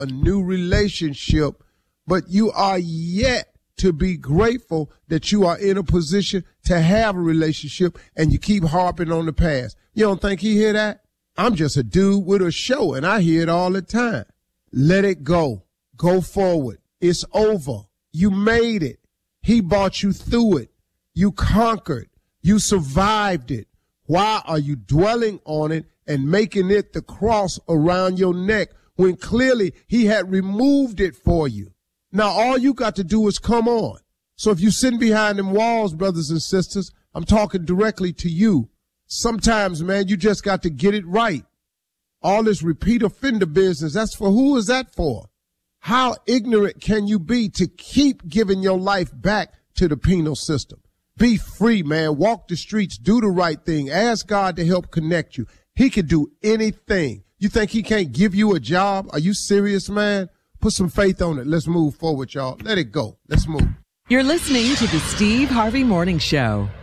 a new relationship, but you are yet to be grateful that you are in a position to have a relationship and you keep harping on the past. You don't think he hear that? I'm just a dude with a show and I hear it all the time. Let it go. Go forward. It's over. You made it. He brought you through it. You conquered. You survived it. Why are you dwelling on it and making it the cross around your neck when clearly he had removed it for you? Now, all you got to do is come on. So if you're sitting behind them walls, brothers and sisters, I'm talking directly to you. Sometimes, man, you just got to get it right. All this repeat offender business, that's for who is that for? How ignorant can you be to keep giving your life back to the penal system? Be free, man. Walk the streets. Do the right thing. Ask God to help connect you. He can do anything. You think he can't give you a job? Are you serious, man? Put some faith on it. Let's move forward, y'all. Let it go. Let's move. You're listening to the Steve Harvey Morning Show.